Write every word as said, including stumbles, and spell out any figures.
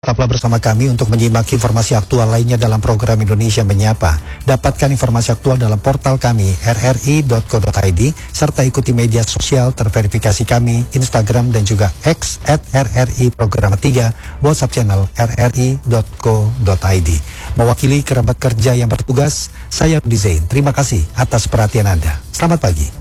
Tetaplah bersama kami untuk menyimak informasi aktual lainnya dalam program Indonesia Menyapa. Dapatkan informasi aktual dalam portal kami r r i dot co dot i d serta ikuti media sosial terverifikasi kami, Instagram dan juga X at r r i program tiga, WhatsApp channel r r i dot co dot i d. Mewakili kerabat kerja yang bertugas, saya Rudi Zain. Terima kasih atas perhatian Anda. Selamat pagi.